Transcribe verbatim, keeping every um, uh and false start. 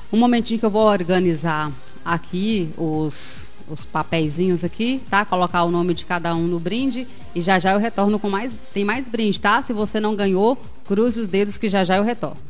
Um momentinho que eu vou organizar aqui os, os papeizinhos aqui, tá? Colocar o nome de cada um no brinde e já já eu retorno com mais, tem mais brinde, tá? Se você não ganhou, cruze os dedos que já já eu retorno.